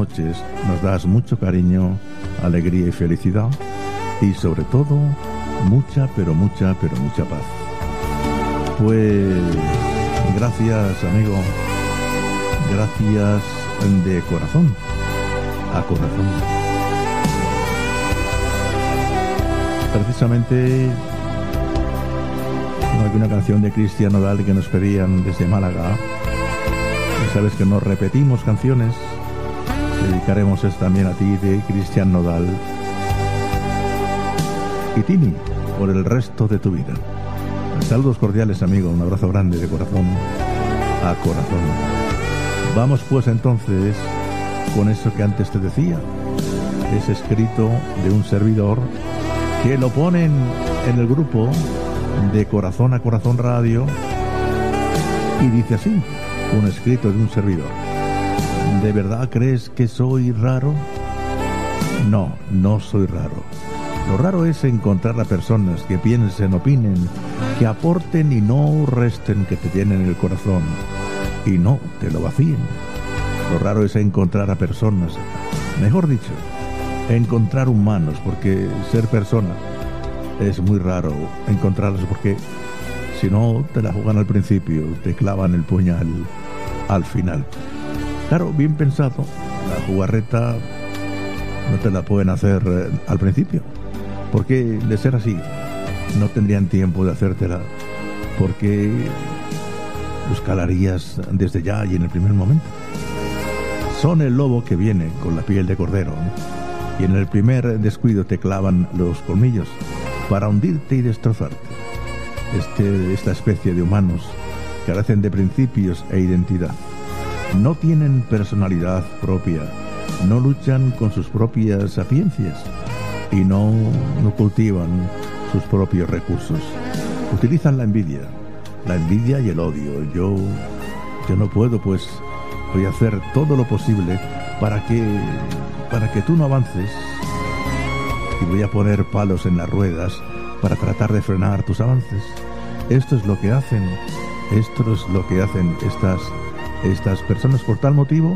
noches nos das mucho cariño, alegría y felicidad, y sobre todo mucha, pero mucha, pero mucha paz. Pues gracias, amigo, gracias de corazón a corazón. Precisamente hay una canción de Cristian Nodal que nos pedían desde Málaga. Ya sabes que nos repetimos canciones. Dedicaremos esta también a ti, de Cristian Nodal y Tini, por el resto de tu vida. Saludos cordiales, amigo, un abrazo grande de corazón a corazón. Vamos pues entonces con eso que antes te decía. Es escrito de un servidor que lo ponen en el grupo de Corazón a Corazón Radio, y dice así, un escrito de un servidor: ¿de verdad crees que soy raro? No, no soy raro. Lo raro es encontrar a personas que piensen, opinen, que aporten y no resten, que te llenen el corazón y no te lo vacíen. Lo raro es encontrar a personas, mejor dicho, encontrar humanos, porque ser persona es muy raro encontrarlos, porque si no te la juegan al principio, te clavan el puñal al final. Claro, bien pensado, la jugarreta no te la pueden hacer al principio, porque de ser así no tendrían tiempo de hacértela, porque los calarías desde ya y en el primer momento. Son el lobo que viene con la piel de cordero, y en el primer descuido te clavan los colmillos para hundirte y destrozarte. Esta especie de humanos carecen de principios e identidad. No tienen personalidad propia, no luchan con sus propias sapiencias y no cultivan sus propios recursos. Utilizan la envidia y el odio. Yo no puedo, pues voy a hacer todo lo posible para que tú no avances, y voy a poner palos en las ruedas para tratar de frenar tus avances. Esto es lo que hacen estas personas. Por tal motivo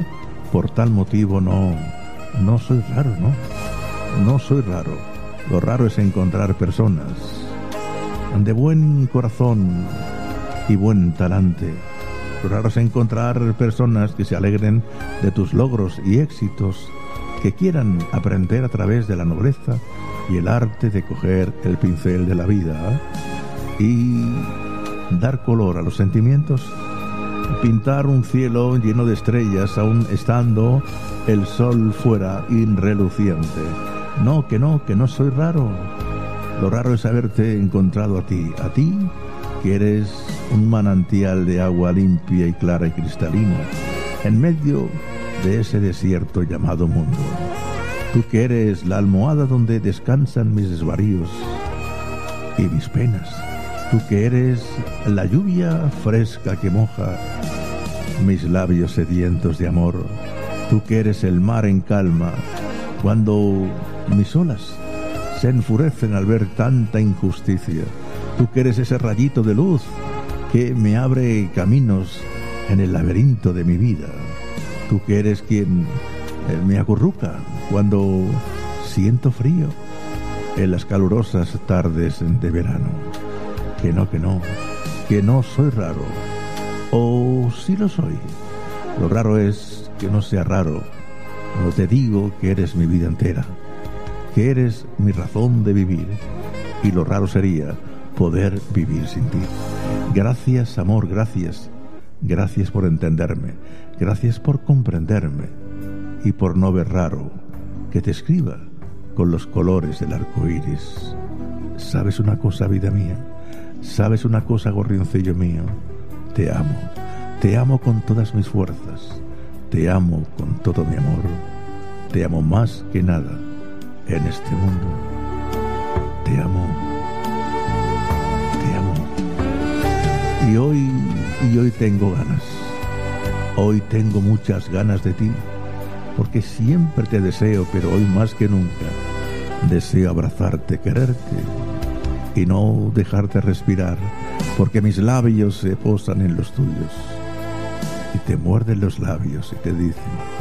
no soy raro, no soy raro. Lo raro es encontrar personas de buen corazón y buen talante. Lo raro es encontrar personas que se alegren de tus logros y éxitos, que quieran aprender a través de la nobleza y el arte de coger el pincel de la vida y dar color a los sentimientos, pintar un cielo lleno de estrellas aún estando el sol fuera irreluciente. No, que no soy raro. Lo raro es haberte encontrado a ti que eres un manantial de agua limpia y clara y cristalina en medio de ese desierto llamado mundo. Tú que eres la almohada donde descansan mis desvaríos y mis penas. Tú que eres la lluvia fresca que moja mis labios sedientos de amor. Tú que eres el mar en calma cuando mis olas se enfurecen al ver tanta injusticia. Tú que eres ese rayito de luz que me abre caminos en el laberinto de mi vida. Tú que eres quien me acurruca cuando siento frío en las calurosas tardes de verano. Que no soy raro. O sí lo soy. Lo raro es que no sea raro cuando te digo que eres mi vida entera, que eres mi razón de vivir, y lo raro sería poder vivir sin ti. Gracias, amor, gracias. Gracias por entenderme, gracias por comprenderme y por no ver raro que te escriba con los colores del arco iris. ¿Sabes una cosa, vida mía? ¿Sabes una cosa, gorrioncillo mío? Te amo con todas mis fuerzas, te amo con todo mi amor, te amo más que nada en este mundo. Te amo. Y hoy tengo ganas. Hoy tengo muchas ganas de ti, porque siempre te deseo, pero hoy más que nunca deseo abrazarte, quererte y no dejarte respirar, porque mis labios se posan en los tuyos y te muerden los labios y te dicen: